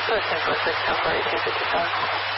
そうですね、プロセッションが1855。